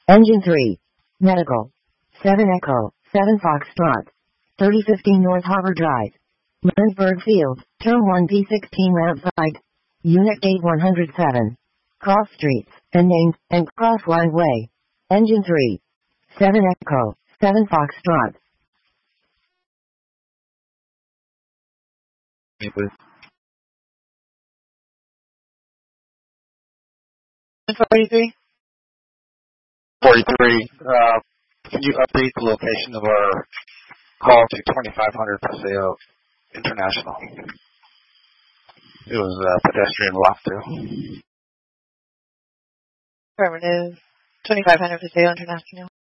Engine 3. Medical. 7 Echo, 7 Foxtrot. 3015 North Harbor Drive. Martinsburg Field, Turn 1 P16 ramp side. Unit Gate 107. Cross streets, and named, and cross line way. Engine 3. 7 Echo, 7 Foxtrot. 43. 43. Can you update the location of our call to 2500 Paseo International? It was pedestrian walkthrough. Affirmative. 2500 Paseo International.